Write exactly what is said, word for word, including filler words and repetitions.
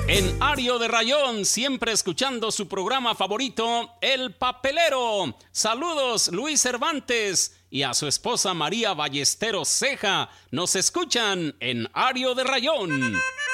En Ario de Rayón, siempre escuchando su programa favorito, El Papelero. Saludos, Luis Cervantes, y a su esposa María Ballesteros Ceja. Nos escuchan en Ario de Rayón.